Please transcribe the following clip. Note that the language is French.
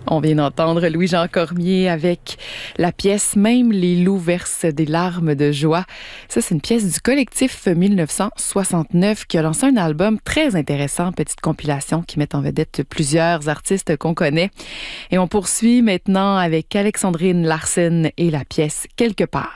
On vient d'entendre Louis-Jean Cormier avec la pièce « Même les loups versent des larmes de joie ». Ça, c'est une pièce du collectif 1969 qui a lancé un album très intéressant, petite compilation qui met en vedette plusieurs artistes qu'on connaît. Et on poursuit maintenant avec Alexandrine Larsen et la pièce « Quelque part ».